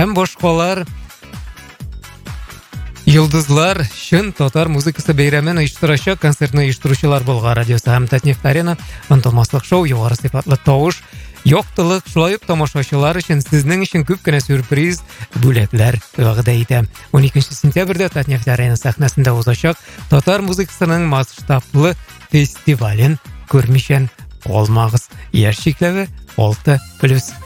һәм башкалар Йолдызлар шын татар музыкасы бәйрәмен оештырачак концертны оештыручылар Болгар радиосы һәм Татнефть Арена ынтылмаслык шоу, югары сыйфатлы тавыш, яктылык, шулай ук тамашачылар өчен сезнең өчен күп кенә сюрприз бүләкләр вәгъдә итә. 12 сентябрьдә Татнефть Арена сәхнәсендә узачак татар музыкасының масштаблы фестивален күрмичән калмагыз. Яшь чикләве 6+.